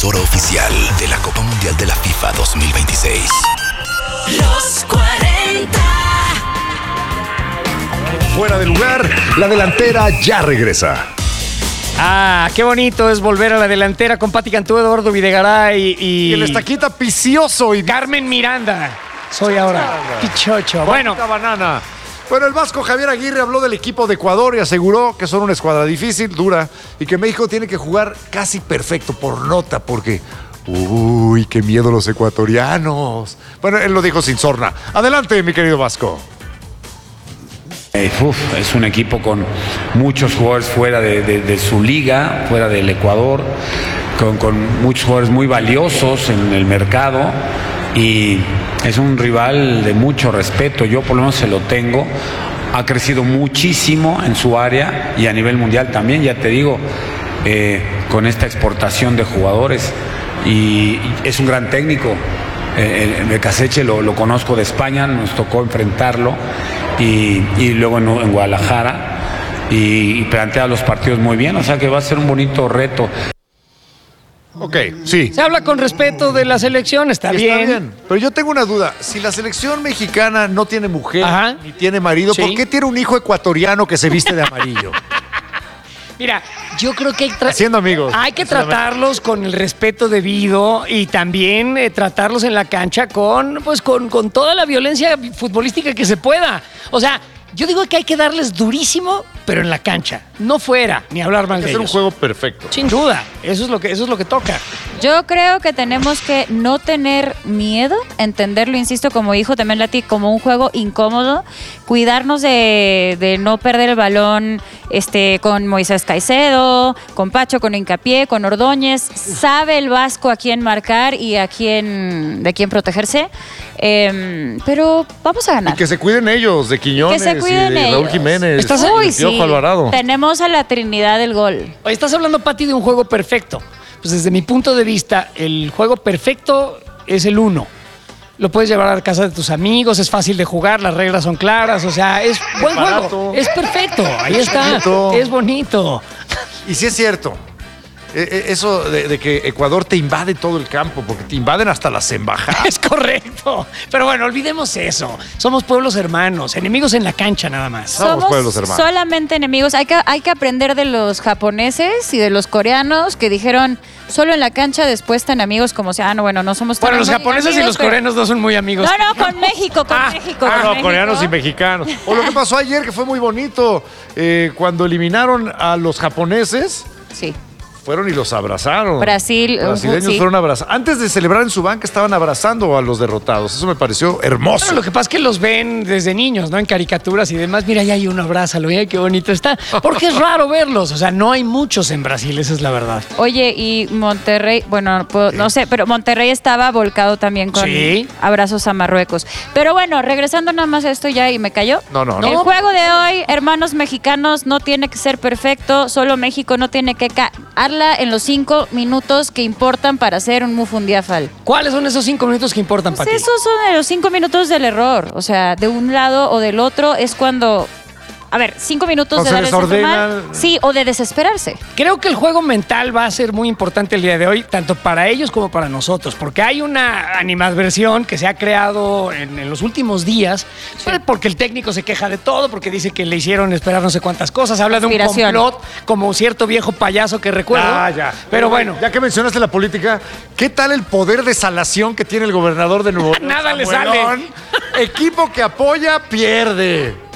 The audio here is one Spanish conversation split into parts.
emisora oficial de la Copa Mundial de la FIFA 2026. Los 40. Fuera de lugar, la delantera ya regresa. Qué bonito es volver a la delantera con Pati Cantú, Eduardo Videgaray Y el estaquita Picioso y Carmen Miranda. Soy ahora Pichocho. Bueno, banana. Bueno, el vasco Javier Aguirre habló del equipo de Ecuador y aseguró que son una escuadra difícil, dura, y que México tiene que jugar casi perfecto por nota, porque uy, qué miedo los ecuatorianos. Bueno, él lo dijo sin sorna. Adelante, mi querido Vasco. Es un equipo con muchos jugadores fuera de su liga, fuera del Ecuador, con muchos jugadores muy valiosos en el mercado, y es un rival de mucho respeto. Yo por lo menos se lo tengo. Ha crecido muchísimo en su área y a nivel mundial también, ya te digo, con esta exportación de jugadores, y es un gran técnico. El Caseche lo conozco de España, nos tocó enfrentarlo y luego en Guadalajara, y plantea los partidos muy bien, o sea que va a ser un bonito reto. Ok, sí. se habla con respeto de la selección, está bien. Pero yo tengo una duda. Si la selección mexicana no tiene mujer ni tiene marido, Sí. ¿por qué tiene un hijo ecuatoriano que se viste de amarillo? Mira, yo creo que Haciendo amigos. hay que tratarlos con el respeto debido y también tratarlos en la cancha con toda la violencia futbolística que se pueda. O sea, yo digo que hay que darles durísimo, pero en la cancha, no fuera, ni hablar mal Hay que de hacer un ellos. juego perfecto. Sin duda, eso es lo que toca. Yo creo que tenemos que no tener miedo, entenderlo, insisto, como dijo también Lati, como un juego incómodo, cuidarnos de no perder el balón con Moisés Caicedo, con Pacho, con Hincapié, con Ordóñez. Sabe el vasco a quién marcar y de quién protegerse. Pero vamos a ganar. Y que se cuiden ellos, de Quiñones, Que se cuiden y de Raúl ellos. Jiménez, Uy, y Piojo sí. Alvarado. Tenemos a la Trinidad del gol. Oye, estás hablando, Pati, de un juego perfecto. Pues desde mi punto de vista, el juego perfecto es el 1. Lo puedes llevar a casa de tus amigos, es fácil de jugar, las reglas son claras, o sea, es buen barato. juego. Es perfecto, ahí está, bonito. es bonito. Y sí es cierto. Eso de que Ecuador te invade todo el campo, porque te invaden hasta las embajadas. Es correcto. Pero bueno, olvidemos eso. Somos pueblos hermanos, enemigos en la cancha nada más. Somos pueblos hermanos. Solamente enemigos. Hay que aprender de los japoneses y de los coreanos que dijeron solo en la cancha, después tan amigos como sea. No somos tan Bueno, los japoneses y amigos, los pero- coreanos no son muy amigos. No, con México, con México. con México. Coreanos y mexicanos. O lo que pasó ayer, que fue muy bonito, cuando eliminaron a los japoneses, Sí. fueron y los abrazaron. Brasil, Los brasileños sí. fueron a abrazar. Antes de celebrar en su banca, estaban abrazando a los derrotados. Eso me pareció hermoso. Bueno, lo que pasa es que los ven desde niños, ¿no? En caricaturas y demás. Mira, ya hay uno, abrázalo, mira qué bonito está. Porque es raro verlos. O sea, no hay muchos en Brasil, esa es la verdad. Oye, y Monterrey, bueno, no sé, pero Monterrey estaba volcado también con Sí. abrazos a Marruecos. Pero bueno, regresando nada más a esto ya y me cayó. No. El juego de hoy, hermanos mexicanos, no tiene que ser perfecto, solo México no tiene que caerla en los 5 minutos que importan para hacer un Mufundiafal. ¿Cuáles son esos 5 minutos que importan para Pues ti? esos son los 5 minutos del error, o sea, de un lado o del otro es cuando... A ver, 5 minutos O de se dar el salto desordena. mal, sí, o de desesperarse. Creo que el juego mental va a ser muy importante el día de hoy, tanto para ellos como para nosotros, porque hay una animadversión que se ha creado en los últimos días, porque el técnico se queja de todo, porque dice que le hicieron esperar no sé cuántas cosas, habla de un Conspiración. complot, como cierto viejo payaso que recuerdo. Ya. Pero bueno, Ya que mencionaste la política, ¿qué tal el poder de salación que tiene el gobernador de Nuevo León? Nada le Samuelón? Equipo que apoya, pierde.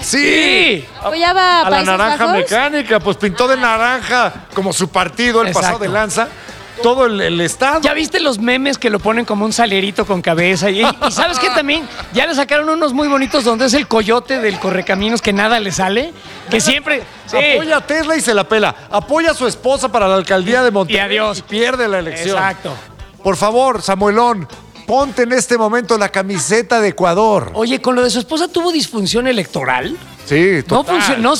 Sí. Apoyaba A la Países naranja Bajos. mecánica, pues pintó de naranja como su partido, el pasado Exacto. de lanza, todo el estado. ¿ya viste los memes que lo ponen como un salerito con cabeza? Y ¿sabes qué también? Ya le sacaron unos muy bonitos donde es el coyote del correcaminos que nada le sale, que siempre... Sí. Apoya a Tesla y se la pela. Apoya a su esposa para la alcaldía de Monterrey. Y adiós. Pierde la elección. Exacto. Por favor, Samuelón, ponte en este momento la camiseta de Ecuador. Oye, con lo de su esposa tuvo disfunción electoral. Sí, No total, funcionó,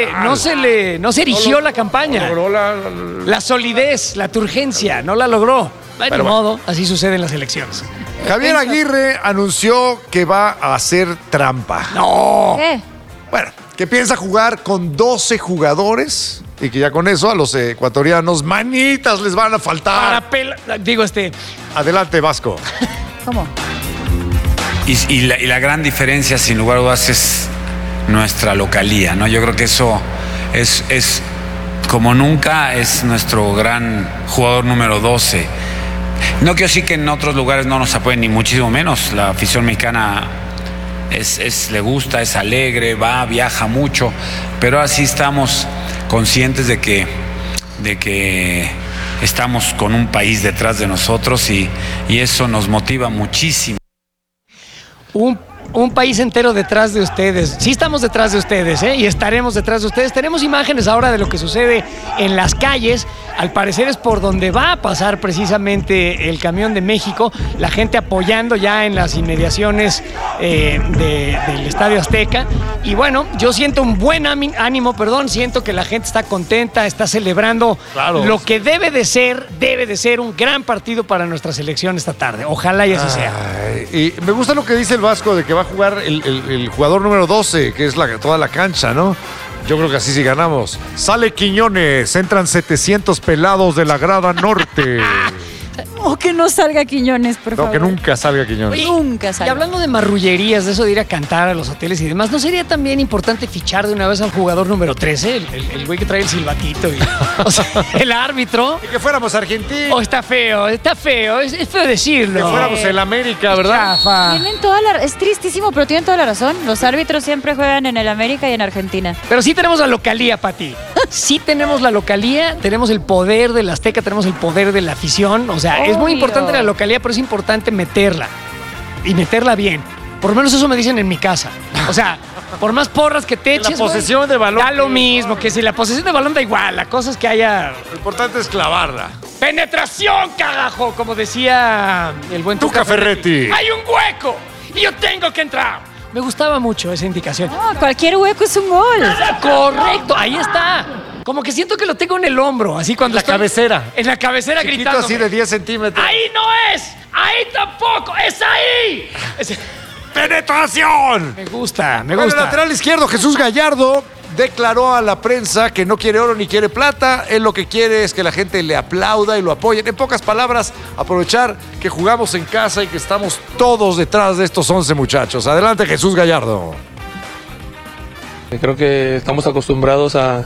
no se erigió la campaña. Logró La solidez, la turgencia, no la logró. De Pero modo, así sucede en las elecciones. Javier Aguirre anunció que va a hacer trampa. No. ¿Qué? Bueno, que piensa jugar con 12 jugadores y que ya con eso a los ecuatorianos manitas les van a faltar. Adelante, Vasco. ¿Cómo? Y la gran diferencia, sin lugar a dudas, es nuestra localía, ¿no? Yo creo que eso es como nunca, es nuestro gran jugador número 12. No quiero decir que en otros lugares no nos apoyen, ni muchísimo menos. La afición mexicana le gusta, es alegre, viaja mucho, pero ahora sí estamos conscientes de que estamos con un país detrás de nosotros y eso nos motiva muchísimo. Un país entero detrás de ustedes. Sí estamos detrás de ustedes, y estaremos detrás de ustedes. Tenemos imágenes ahora de lo que sucede en las calles. Al parecer es por donde va a pasar precisamente el camión de México. La gente apoyando ya en las inmediaciones del Estadio Azteca. Y bueno, yo siento un buen ánimo, siento que la gente está contenta, está celebrando lo que debe de ser un gran partido para nuestra selección esta tarde. Ojalá y así sea. Y me gusta lo que dice el Vasco de que va a jugar el jugador número 12, que es toda la cancha, ¿no? Yo creo que así sí ganamos. Sale Quiñones, entran 700 pelados de la grada norte. O que no salga Quiñones, por favor. No, que nunca salga Quiñones. Oye, nunca salga. Y hablando de marrullerías, de eso de ir a cantar a los hoteles y demás, ¿no sería también importante fichar de una vez al jugador número 13? El güey que trae el silbatito. O sea, el árbitro. Y que fuéramos Argentina. Oh, está feo. Es feo decirlo. Que fuéramos el América, ¿verdad? Chafa. Es tristísimo, pero tienen toda la razón. Los árbitros siempre juegan en el América y en Argentina. Pero sí tenemos la localía, Pati. Sí tenemos la localía, tenemos el poder del Azteca, tenemos el poder de la afición. O sea, es muy importante la localía, pero es importante meterla. Y meterla bien. Por lo menos eso me dicen en mi casa. O sea, por más porras que te eches, la posesión de balón. Da lo mismo, que si la posesión de balón da igual. La cosa es que haya... Lo importante es clavarla. ¡Penetración, cagajo! Como decía el buen Tuca Ferretti. ¡Hay un hueco! ¡Y yo tengo que entrar! Me gustaba mucho esa indicación. No, cualquier hueco es un gol. Correcto, ahí está. Como que siento que lo tengo en el hombro, así cuando estoy cabecera. En la cabecera Chiquito, gritando. así de 10 centímetros. ¡Ahí no es! ¡Ahí tampoco! ¡Es ahí! ¡Penetración! Me gusta. Bueno, el lateral izquierdo, Jesús Gallardo, declaró a la prensa que no quiere oro ni quiere plata. Él lo que quiere es que la gente le aplauda y lo apoye. En pocas palabras, aprovechar que jugamos en casa y que estamos todos detrás de estos 11 muchachos. Adelante, Jesús Gallardo. Creo que estamos acostumbrados a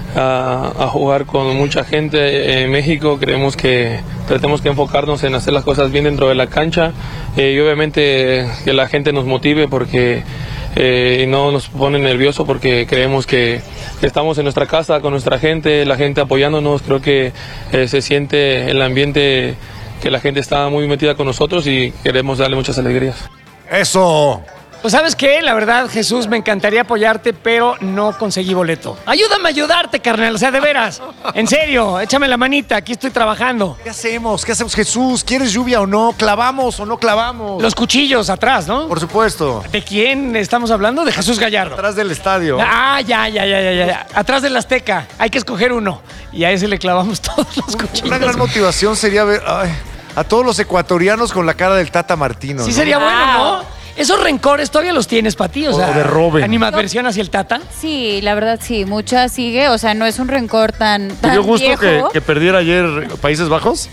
jugar con mucha gente en México. Creemos que tenemos que enfocarnos en hacer las cosas bien dentro de la cancha y obviamente que la gente nos motive porque no nos pone nervioso porque creemos que estamos en nuestra casa con nuestra gente, la gente apoyándonos. Creo que se siente el ambiente que la gente está muy metida con nosotros y queremos darle muchas alegrías. ¡Eso! Pues ¿sabes qué? La verdad, Jesús, me encantaría apoyarte, pero no conseguí boleto. Ayúdame a ayudarte, carnal, o sea, de veras. En serio, échame la manita, aquí estoy trabajando. ¿Qué hacemos? ¿Qué hacemos, Jesús? ¿Quieres lluvia o no? ¿Clavamos o no clavamos? Los cuchillos atrás, ¿no? Por supuesto. ¿De quién estamos hablando? De Jesús Gallardo. Atrás del estadio. Ah, ya. Atrás del Azteca. Hay que escoger uno. Y a ese le clavamos todos los cuchillos. Una gran motivación sería ver a todos los ecuatorianos con la cara del Tata Martino. Sí, ¿no? sería bueno, ¿no? Esos rencores todavía los tienes para ti, o sea, de Robben. ¿Animadversión hacia el Tata? Sí, la verdad sí, mucha sigue, o sea, no es un rencor tan ¿Te dio gusto viejo. que perdiera ayer Países Bajos?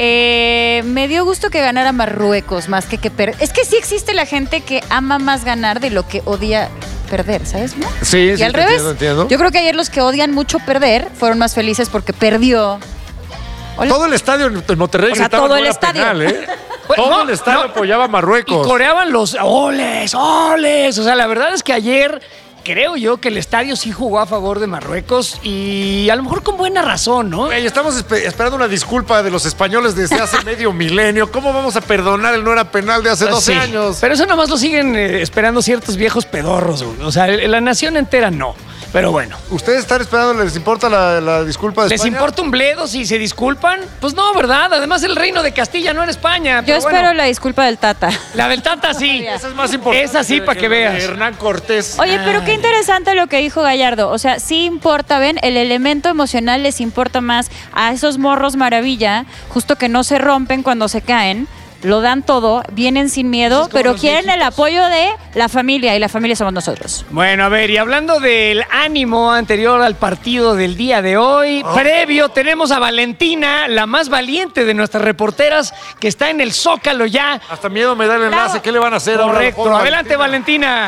Me dio gusto que ganara Marruecos más que Es que sí existe la gente que ama más ganar de lo que odia perder, ¿sabes? ¿No? Sí, y sí, al revés. entiendo. Yo creo que ayer los que odian mucho perder fueron más felices porque perdió. Hola. Todo el estadio en Monterrey O sea, gritaba todo que el era estadio. penal, ¿eh? Bueno, Todo no, el estadio no. apoyaba a Marruecos. Y coreaban los oles. O sea, la verdad es que ayer creo yo que el estadio sí jugó a favor de Marruecos y a lo mejor con buena razón, ¿no? Güey, estamos esperando una disculpa de los españoles desde hace medio milenio. ¿Cómo vamos a perdonar el no era penal de hace 12 Sí, años? Pero eso nomás lo siguen esperando ciertos viejos pedorros, güey. O sea, la nación entera no. Pero bueno. ¿Ustedes están esperando, les importa la disculpa de ¿Les España? importa un bledo si se disculpan? Pues no, ¿verdad? Además, el reino de Castilla no era España. Yo pero espero bueno. la disculpa del Tata. La del Tata sí. Esa es más importante. Esa sí, para que la de veas. Hernán Cortés. Oye, pero qué interesante lo que dijo Gallardo. O sea, sí importa, ven, el elemento emocional les importa más a esos morros maravilla, justo que no se rompen cuando se caen, lo dan todo, vienen sin miedo, pero los quieren el viejitos. apoyo de la familia, y la familia somos nosotros. Bueno, a ver, y hablando del ánimo anterior al partido del día de hoy, previo tenemos a Valentina, la más valiente de nuestras reporteras, que está en el Zócalo ya. Hasta miedo me da el enlace. Bravo. ¿Qué le van a hacer ahora? Correcto, Pobre adelante Valentina.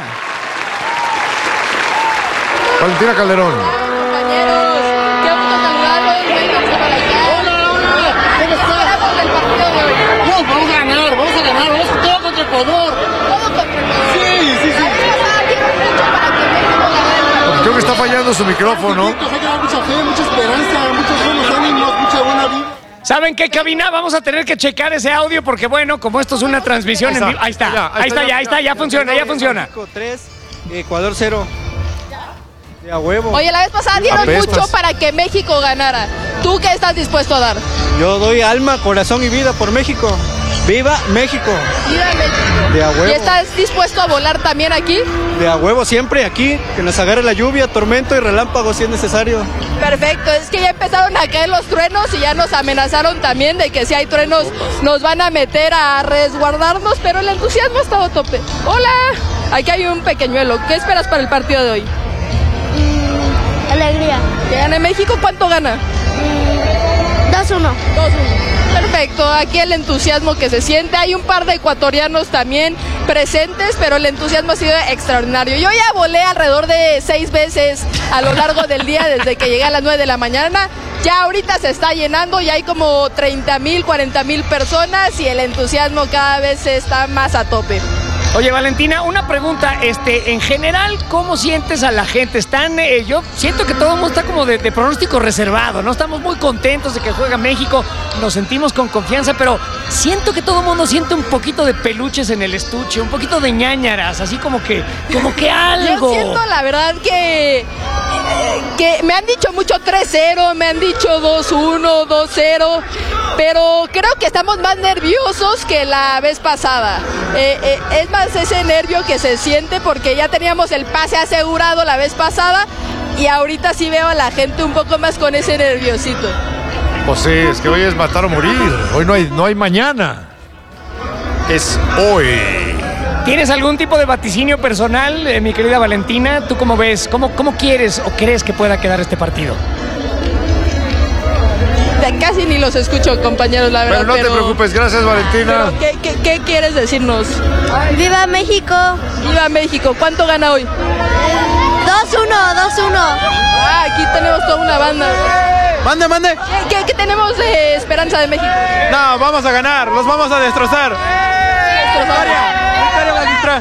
Valentina Calderón. Compañeros, qué gusto saludarlos. Vénganse para acá. ¿Cómo estás? El partido de hoy. No, vamos a ganar, vamos todo contra Ecuador. Todo contra Ecuador. Sí. Creo que está fallando su micrófono. Hay que dar mucha fe, mucha esperanza, muchos buenos ánimos, mucha buena vida. ¿Saben qué, cabina? Vamos a tener que checar ese audio porque, bueno, como esto es una transmisión en vivo. Ahí está, ya funciona. México 3, Ecuador 0. De a huevo. Oye, la vez pasada dieron Apestas. mucho para que México ganara. ¿Tú qué estás dispuesto a dar? Yo doy alma, corazón y vida por México. ¡Viva México! Viva México. De a huevo. ¿Y estás dispuesto a volar también aquí? De a huevo siempre aquí. Que nos agarre la lluvia, tormento y relámpago si es necesario. Perfecto, es que ya empezaron a caer los truenos y ya nos amenazaron también de que si hay truenos nos van a meter a resguardarnos, pero el entusiasmo ha estado a tope. Hola, aquí hay un pequeñuelo. ¿Qué esperas para el partido de hoy? Alegría. ¿Que gane México? ¿Cuánto gana? 2-1. 2-1. Perfecto, aquí el entusiasmo que se siente. Hay un par de ecuatorianos también presentes, pero el entusiasmo ha sido extraordinario. Yo ya volé alrededor de 6 veces a lo largo del día desde que llegué a las 9 de la mañana. Ya ahorita se está llenando, ya hay como 30,000, 40,000 personas y el entusiasmo cada vez está más a tope. Oye, Valentina, una pregunta, en general, ¿cómo sientes a la gente? Yo siento que todo el mundo está como de pronóstico reservado, ¿no? Estamos muy contentos de que juega México, nos sentimos con confianza, pero siento que todo el mundo siente un poquito de peluches en el estuche, un poquito de ñáñaras, así como que algo. Yo siento, la verdad, que me han dicho mucho 3-0, me han dicho 2-1, 2-0, pero creo que estamos más nerviosos que la vez pasada. Es más ese nervio que se siente porque ya teníamos el pase asegurado la vez pasada y ahorita sí veo a la gente un poco más con ese nerviosito. Pues sí, es que hoy es matar o morir. Hoy no hay mañana. Es hoy. ¿Tienes algún tipo de vaticinio personal, mi querida Valentina? ¿Tú cómo ves? ¿Cómo quieres o crees que pueda quedar este partido? Casi ni los escucho, compañeros, la verdad. Pero no te preocupes, gracias, Valentina. Pero, ¿qué quieres decirnos? ¡Viva México! ¡Viva México! ¿Cuánto gana hoy? 2-1. Aquí tenemos toda una banda. Mande. ¿Qué tenemos de esperanza de México? No, vamos a ganar, los vamos a destrozar. Victoria, magistra.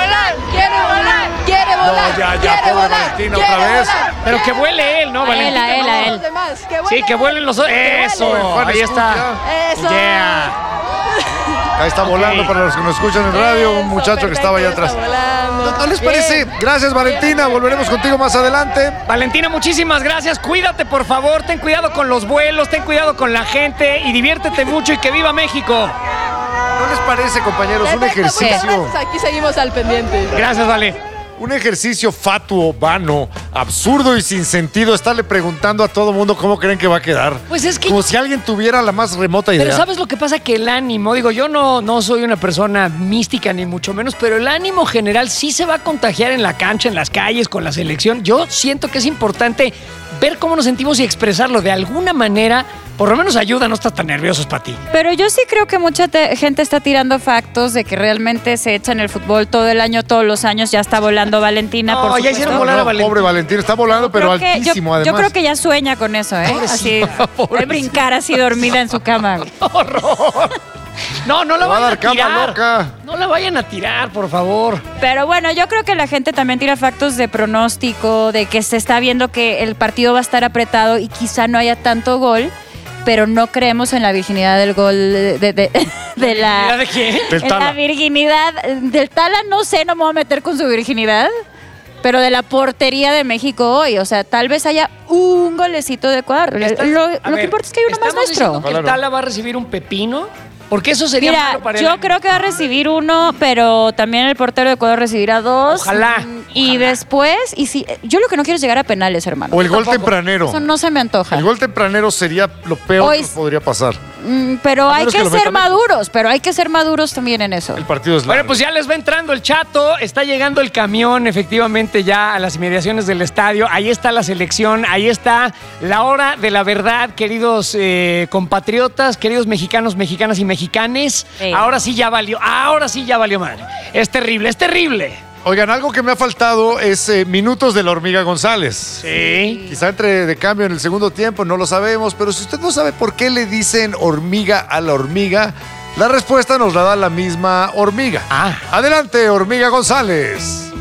¡Quiere volar! Ya, pobre Valentina, otra vez. Pero que vuele él, ¿no, Valentina? A él. Los demás, Sí, que vuelen los... Eso, ahí está. ¡Eso! Yeah. Ahí está volando para los que nos escuchan en radio, un muchacho que estaba allá atrás. ¿No les parece? Gracias, Valentina. Volveremos contigo más adelante. Valentina, muchísimas gracias. Cuídate, por favor. Ten cuidado con los vuelos, ten cuidado con la gente y diviértete mucho y que viva México. ¿No les parece, compañeros, un ejercicio? Aquí seguimos al pendiente. Gracias, Vale. Un ejercicio fatuo, vano, absurdo y sin sentido estarle preguntando a todo mundo cómo creen que va a quedar. Pues es que... Como si alguien tuviera la más remota idea. Pero ¿sabes lo que pasa? Que el ánimo, yo no soy una persona mística ni mucho menos, pero el ánimo general sí se va a contagiar en la cancha, en las calles, con la selección. Yo siento que es importante ver cómo nos sentimos y expresarlo de alguna manera. Por lo menos ayuda a no estar tan nerviosos, Pati. Pero yo sí creo que mucha gente está tirando factos de que realmente se echan el fútbol todo el año, todos los años. Ya está volando Valentina, No, por ya supuesto. hicieron volar a Valentina. Pobre Valentina, está volando, pero Creo que altísimo, yo además. creo que ya sueña con eso, ¿eh? Así, de brincar así dormida en su cama. ¡Horror! No la va a vayan dar a cama tirar. loca. No la vayan a tirar, por favor. Pero bueno, yo creo que la gente también tira factos de pronóstico, de que se está viendo que el partido va a estar apretado y quizá no haya tanto gol, pero no creemos en la virginidad del gol de la... ¿De quién? Del En Tala. la virginidad del Tala, no sé, no me voy a meter con su virginidad, pero de la portería de México hoy. O sea, tal vez haya un golecito de Ecuador. Lo que importa es que hay uno más nuestro. ¿Que el Tala va a recibir un pepino? Porque eso sería Mira, malo para él. yo creo que va a recibir uno, pero también el portero de Ecuador recibirá 2. Ojalá. Y después, yo lo que no quiero es llegar a penales, hermano. O el gol tempranero. Eso no se me antoja. El gol tempranero sería lo peor Hoy que podría pasar. Pero hay menos que que lo ser metan. maduros, pero hay que ser maduros también en eso. El partido es largo. Bueno, pues ya les va entrando el Chato, está llegando el camión efectivamente ya a las inmediaciones del estadio, ahí está la selección, ahí está la hora de la verdad, queridos compatriotas, queridos mexicanos, mexicanas y mexicanes. Sí. Ahora sí ya valió madre. Es terrible, es terrible. Oigan, algo que me ha faltado es minutos de la Hormiga González. Sí. Quizá entre de cambio en el segundo tiempo, no lo sabemos, pero si usted no sabe por qué le dicen hormiga a la hormiga, la respuesta nos la da la misma hormiga. Adelante, Hormiga González.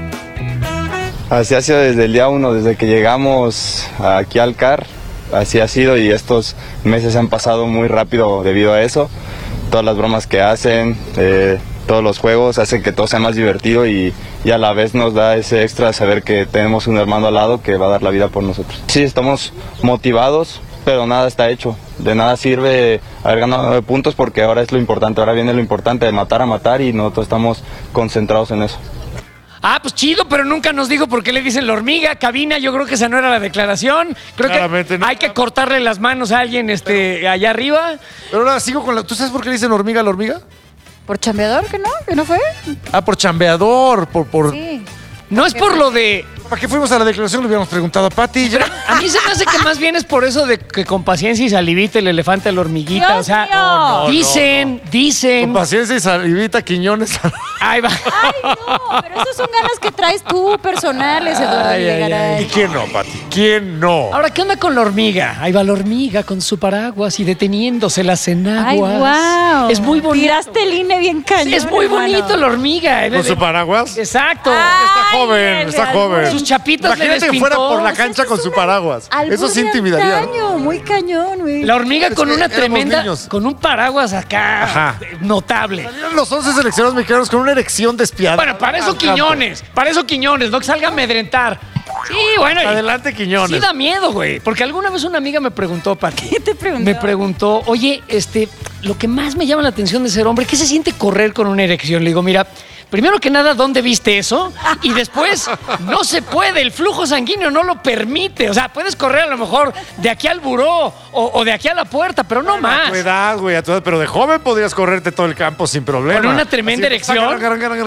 Así ha sido desde el día 1, desde que llegamos aquí al CAR, así ha sido y estos meses han pasado muy rápido debido a eso. Todas las bromas que hacen, todos los juegos hacen que todo sea más divertido y a la vez nos da ese extra de saber que tenemos un hermano al lado que va a dar la vida por nosotros. Sí, estamos motivados, pero nada está hecho. De nada sirve haber ganado 9 puntos porque ahora es lo importante, ahora viene lo importante de matar a matar y nosotros estamos concentrados en eso. Pues chido, pero nunca nos dijo por qué le dicen la hormiga. Cabina, yo creo que esa no era la declaración. Creo Claramente que no. hay que cortarle las manos a alguien allá arriba. Pero ahora sigo con la... ¿Tú sabes por qué le dicen hormiga a la hormiga? ¿Por chambeador que no? ¿Que no fue? Por chambeador, por... Sí. No es por lo de... ¿Para qué fuimos a la declaración? Le hubiéramos preguntado a Pati. A mí se me hace que más bien es por eso de que con paciencia y salivita el elefante a la hormiguita. Dios o sea, mío. dicen. Con paciencia y salivita, Quiñones. Ahí va. Ay, no, pero esas son ganas que traes tú, personales, Eduardo Videgaray. ¿Y quién no, Pati? ¿Quién no? Ahora, ¿qué onda con la hormiga? Ahí va la hormiga con su paraguas y deteniéndoselas en Ay, aguas. wow. Es muy bonito. Tiraste el INE bien cañón. Sí, es muy hermano. bonito la hormiga. ¿Con su paraguas? Exacto. Ay, Joven, está joven. Sus chapitas le Imagínate que fuera despintó. por la cancha con su paraguas. Albur Eso sí de intimidaría. ¿no? antaño, muy cañón, güey. La hormiga Es con que una éramos tremenda... niños. Con un paraguas acá. Ajá. Notable. Salieron los 11 seleccionados mexicanos con una erección despiadada. Bueno, para eso al campo. Quiñones, no que salga a amedrentar. Sí, bueno. Adelante, Quiñones. Sí da miedo, güey. Porque alguna vez una amiga me preguntó, Pati. ¿Qué te preguntó? Me preguntó, oye, lo que más me llama la atención de ser hombre, ¿qué se siente correr con una erección? Le digo, mira, primero que nada, ¿dónde viste eso? Y después, no se puede, el flujo sanguíneo no lo permite. O sea, puedes correr a lo mejor de aquí al buró o de aquí a la puerta, pero no A más. tu edad, güey, a tu edad, pero de joven podrías correrte todo el campo sin problema. Con una tremenda erección.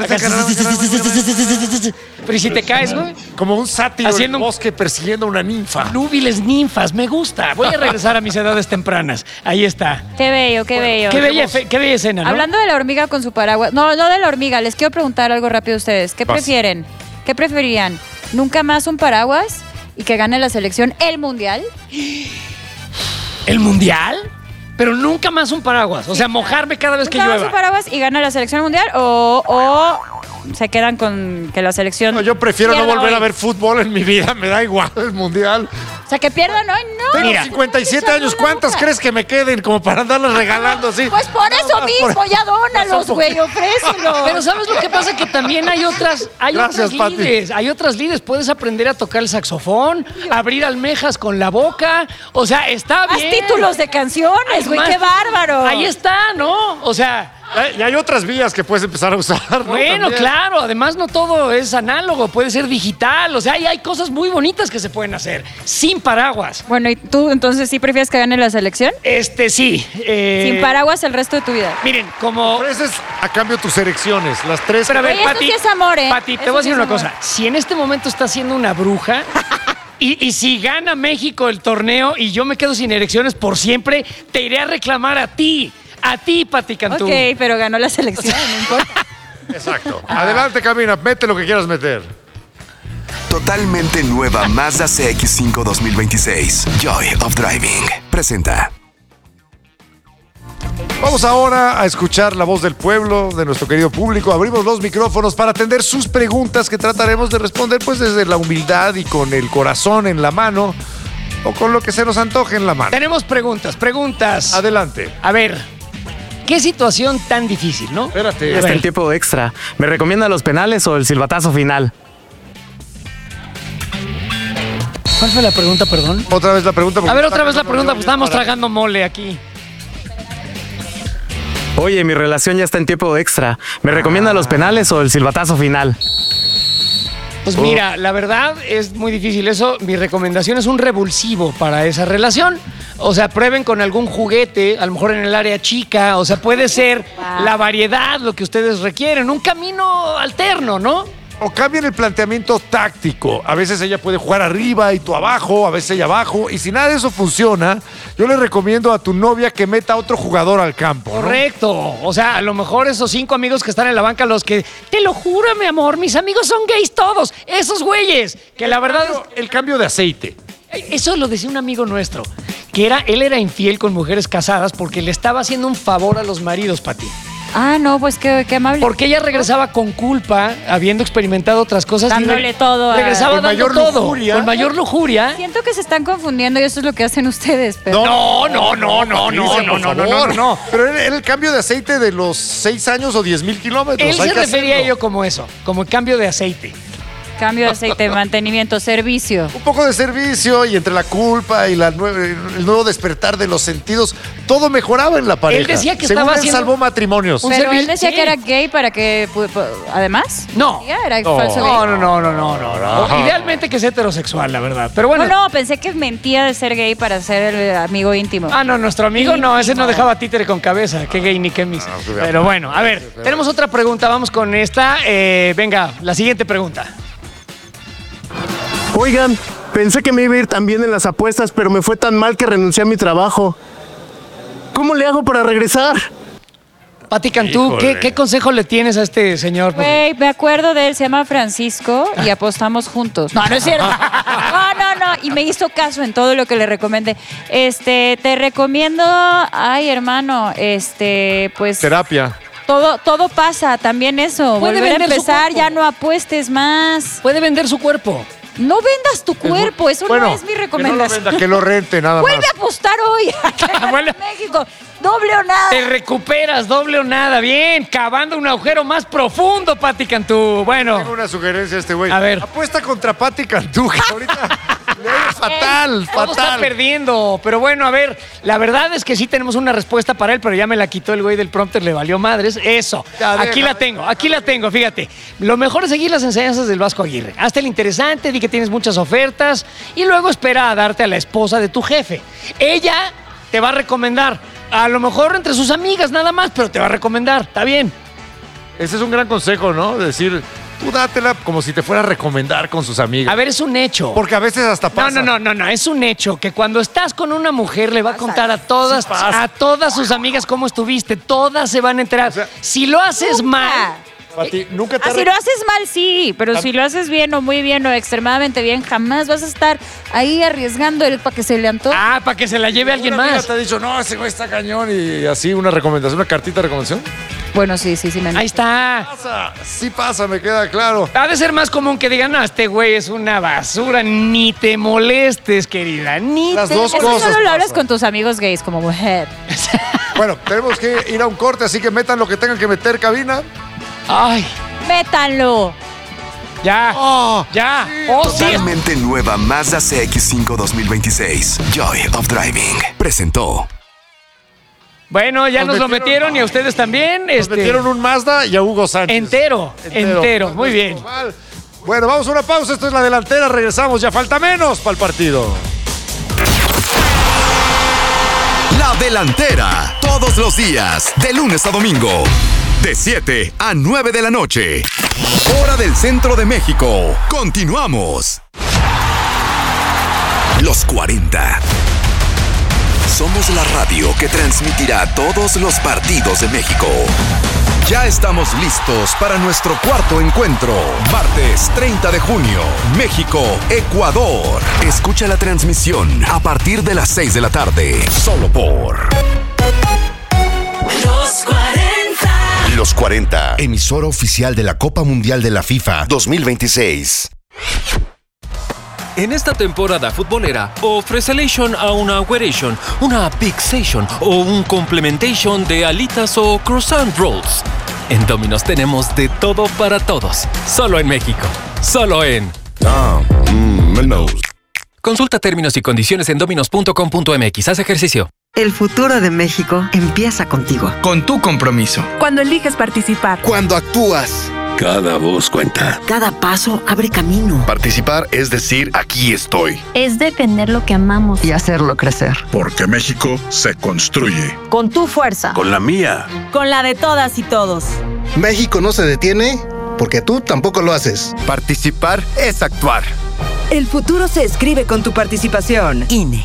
Pero ¿y si te caes, güey? Como un sátiro Haciendo en un- el bosque persiguiendo a una ninfa. Núbiles ninfas, me gusta. Voy a regresar a mis edades tempranas. Ahí está. Qué bello, qué bello. Qué bella escena, ¿no? Hablando de la hormiga con su paraguas. No de la hormiga. Les quiero preguntar algo rápido a ustedes. ¿Qué Vas. prefieren? ¿Qué preferirían? ¿Nunca más un paraguas y que gane la selección el mundial? ¿El mundial? Pero nunca más un paraguas. O sea, mojarme cada vez que ¿Nunca más un llueva. paraguas y gana la selección mundial? ¿O se quedan con que la selección... No, yo prefiero no pierda volver hoy? a ver fútbol en mi vida, me da igual el mundial. O sea, que pierdan hoy, no. Tengo Mira. 57 años, ¿cuántas crees que me queden como para andarlas regalando así? Pues por eso más mismo, por- ya dónalos, güey, ofrécelos. Pero ¿sabes lo que pasa? Que también hay otras Gracias, Pati. lides. Hay otras lides. Puedes aprender a tocar el saxofón, abrir almejas con la boca. O sea, está Más bien. títulos de canciones, güey, Más qué títulos. bárbaro. Ahí está, ¿no? O sea... Y hay otras vías que puedes empezar a usar, ¿no? Bueno, También. claro, además no todo es análogo, puede ser digital, o sea, hay cosas muy bonitas que se pueden hacer sin paraguas. Bueno, ¿y tú entonces sí prefieres que gane la selección? Sí. Sin paraguas el resto de tu vida. Miren, como... Ofreces a cambio tus erecciones, las tres. Pero a ver, Oye, eso Pati, sí es amor, ¿eh? Pati, te Eso voy a sí decir es una amor. cosa. Si en este momento está siendo una bruja y si gana México el torneo y yo me quedo sin erecciones por siempre, te iré a reclamar a ti, Pati Cantú. Ok, pero ganó la selección, no importa. Exacto. Adelante, Camina, mete lo que quieras meter. Totalmente nueva Mazda CX-5 2026. Joy of Driving. Presenta. Vamos ahora a escuchar la voz del pueblo, de nuestro querido público. Abrimos los micrófonos para atender sus preguntas que trataremos de responder pues desde la humildad y con el corazón en la mano o con lo que se nos antoje en la mano. Tenemos preguntas. Adelante. A ver, qué situación tan difícil, ¿no? Espérate. A Está ver. en tiempo extra. ¿Me recomienda los penales o el silbatazo final? ¿Cuál fue la pregunta, perdón? Otra vez la pregunta. porque A ver, está otra vez la quedando pregunta, muy pues estábamos para- tragando mole aquí. Oye, mi relación ya está en tiempo extra. ¿Me recomienda los penales o el silbatazo final? Pues mira, la verdad es muy difícil eso. Mi recomendación es un revulsivo para esa relación. O sea, prueben con algún juguete, a lo mejor en el área chica. O sea, puede ser la variedad, lo que ustedes requieren. Un camino alterno, ¿no? O cambien el planteamiento táctico. A veces ella puede jugar arriba y tú abajo, a veces ella abajo. Y si nada de eso funciona, yo le recomiendo a tu novia que meta a otro jugador al campo, ¿no? Correcto. O sea, a lo mejor esos 5 amigos que están en la banca, los que, te lo juro, mi amor, mis amigos son gays todos. Esos güeyes. Que la verdad es... El cambio de aceite. Eso lo decía un amigo nuestro. Que él era infiel con mujeres casadas porque le estaba haciendo un favor a los maridos, Pati. Ah, no, pues qué amable. Porque ella regresaba con culpa, habiendo experimentado otras cosas. Dándole todo. Regresaba con dando mayor todo. lujuria. Con mayor lujuria. Siento que se están confundiendo y eso es lo que hacen ustedes. Pero... No. Pero era el cambio de aceite de los 6 años o 10,000 kilómetros. Él se refería a ello como eso, como el cambio de aceite. Cambio de aceite, mantenimiento, servicio. Un poco de servicio y entre la culpa y el nuevo despertar de los sentidos, todo mejoraba en la pareja. Él decía que Según estaba él haciendo... salvó matrimonios. Pero él decía que era gay para que... Además. No. Era falso gay. No. Idealmente que sea heterosexual, la verdad. Pero bueno. No, pensé que mentía de ser gay para ser el amigo íntimo. Ah, no, nuestro amigo no, ese no dejaba títere con cabeza. Qué gay ni qué mis. Pero bueno, a ver, tenemos otra pregunta, vamos con esta. Venga, la siguiente pregunta. Oigan, pensé que me iba a ir tan bien en las apuestas, pero me fue tan mal que renuncié a mi trabajo. ¿Cómo le hago para regresar? Pati Cantú, ¿qué consejo le tienes a este señor? Güey, me acuerdo de él, se llama Francisco y apostamos juntos. No es cierto. No. Y me hizo caso en todo lo que le recomendé. Te recomiendo, ay, hermano, pues... Terapia. Todo pasa, también eso. Puede Volver a vender su empezar, cuerpo. ya no apuestes más. Puede vender su cuerpo. No vendas tu cuerpo, eso no es mi recomendación. Que lo rente nada más. Vuelve a apostar hoy Bueno. en México. Doble o nada. Te recuperas, doble o nada. Bien, cavando un agujero más profundo, Pati Cantú. Bueno. Tengo una sugerencia a este güey. A ver. Apuesta contra Pati Cantú, que ahorita le ha ido fatal. Todo está perdiendo. Pero bueno, a ver, la verdad es que sí tenemos una respuesta para él, pero ya me la quitó el güey del prompter, le valió madres. Eso. Aquí la tengo, fíjate. Lo mejor es seguir las enseñanzas del Vasco Aguirre. Hazte el interesante, di que tienes muchas ofertas y luego espera a darte a la esposa de tu jefe. Ella te va a recomendar. A lo mejor entre sus amigas nada más, pero te va a recomendar. Está bien. Ese es un gran consejo, ¿no? Decir, tú dátela como si te fuera a recomendar con sus amigas. A ver, es un hecho. Porque a veces hasta pasa. No, es un hecho que cuando estás con una mujer le va a contar a todas sus amigas cómo estuviste. Todas se van a enterar. O sea, si lo haces mal... Pati, nunca te si lo haces mal, sí, pero si lo haces bien o muy bien o extremadamente bien, jamás vas a estar ahí arriesgando él para que se le antoje. Ah, para que se la lleve alguien más. te ha dicho, no, ese güey está cañón y así una recomendación, una cartita de recomendación. Bueno, sí, me Ahí está. Sí pasa, me queda claro. Ha de ser más común que digan, no, este güey es una basura, ni te molestes, querida, ni Las te... dos Eso cosas solo lo hablas pasan. con tus amigos gays como mujer. Bueno, tenemos que ir a un corte, así que metan lo que tengan que meter, cabina. Ay, Métanlo. ya, ya. Sí. Totalmente nueva Mazda CX-5 2026. Joy of Driving. Presentó. Bueno, ya nos lo metieron y a ustedes también. Nos metieron un Mazda y a Hugo Sánchez. Entero. Muy bien. Bueno, vamos a una pausa. Esto es La Delantera. Regresamos. Ya falta menos para el partido. La Delantera. Todos los días, de lunes a domingo. De 7 a 9 de la noche. Hora del Centro de México. Continuamos. Los 40. Somos la radio que transmitirá todos los partidos de México. Ya estamos listos para nuestro cuarto encuentro. Martes 30 de junio, México, Ecuador. Escucha la transmisión a partir de las 6 de la tarde. Solo por Los 40. Los 40, emisora oficial de la Copa Mundial de la FIFA 2026. En esta temporada futbolera, ofrecelation a una weration, una fixation o un complementation de alitas o croissant rolls. En Domino's tenemos de todo para todos. Solo en México. Solo en... Menús. Consulta términos y condiciones en dominos.com.mx. Haz ejercicio. El futuro de México empieza contigo. Con tu compromiso. Cuando eliges participar. Cuando actúas. Cada voz cuenta. Cada paso abre camino. Participar es decir, aquí estoy. Es defender lo que amamos y hacerlo crecer. Porque México se construye. Con tu fuerza. Con la mía. Con la de todas y todos. México no se detiene porque tú tampoco lo haces. Participar es actuar. El futuro se escribe con tu participación. INE.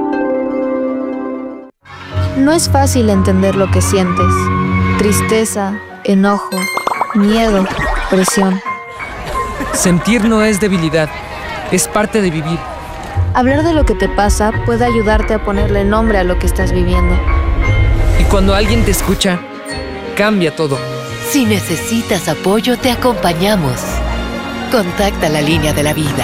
No es fácil entender lo que sientes. Tristeza, enojo, miedo, presión. Sentir no es debilidad, es parte de vivir. Hablar de lo que te pasa puede ayudarte a ponerle nombre a lo que estás viviendo. Y cuando alguien te escucha, cambia todo. Si necesitas apoyo, te acompañamos. Contacta la línea de la vida.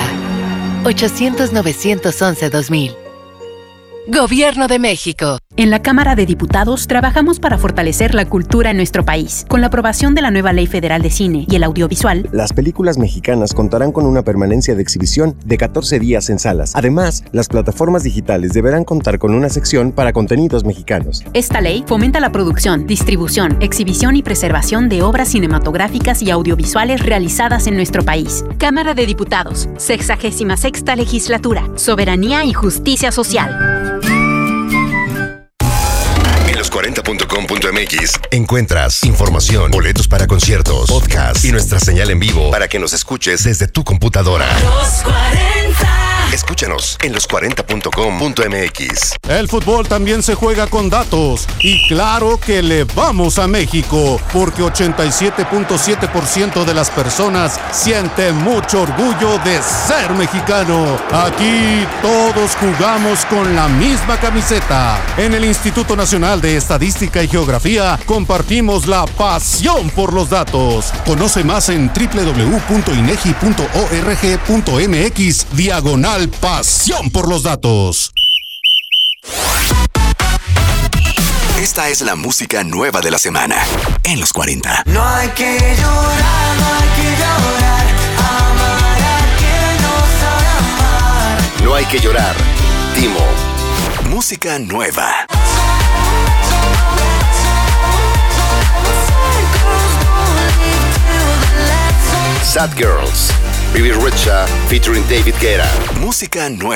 800-911-2000. Gobierno de México. En la Cámara de Diputados trabajamos para fortalecer la cultura en nuestro país. Con la aprobación de la nueva Ley Federal de Cine y el Audiovisual, las películas mexicanas contarán con una permanencia de exhibición de 14 días en salas. Además, las plataformas digitales deberán contar con una sección para contenidos mexicanos. Esta ley fomenta la producción, distribución, exhibición y preservación de obras cinematográficas y audiovisuales realizadas en nuestro país. Cámara de Diputados, 66ª Legislatura, Soberanía y Justicia Social. En los40.com.mx encuentras información, boletos para conciertos, podcast y nuestra señal en vivo para que nos escuches desde tu computadora. Los 40. Escúchanos en los40.com.mx. El fútbol también se juega con datos y claro que le vamos a México porque 87.7% de las personas siente mucho orgullo de ser mexicano. Aquí todos jugamos con la misma camiseta. En el Instituto Nacional de Estadística y Geografía compartimos la pasión por los datos. Conoce más en www.inegi.org.mx/pasión por los datos. Esta es la música nueva de la semana en los 40. No hay que llorar, no hay que llorar. Amar a quien no sabe amar. No hay que llorar. Timo. Música nueva. Sad Girls. Bibi Rexha featuring David Guetta. Música nueva.